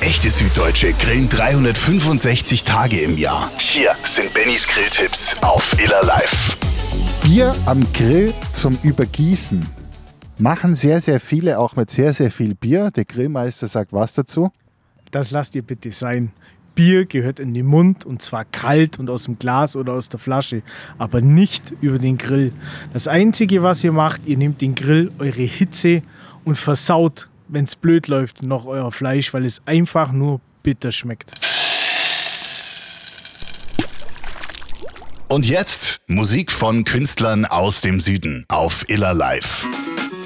Echte Süddeutsche grillen 365 Tage im Jahr. Hier sind Bennys Grilltipps auf Iller Live. Bier am Grill zum Übergießen. Machen sehr, sehr viele, auch mit sehr, sehr viel Bier. Der Grillmeister sagt was dazu? Das lasst ihr bitte sein. Bier gehört in den Mund und zwar kalt und aus dem Glas oder aus der Flasche, aber nicht über den Grill. Das Einzige, was ihr macht, ihr nehmt den Grill, eure Hitze und versaut, wenn es blöd läuft, noch euer Fleisch, weil es einfach nur bitter schmeckt. Und jetzt Musik von Künstlern aus dem Süden auf Iller Live.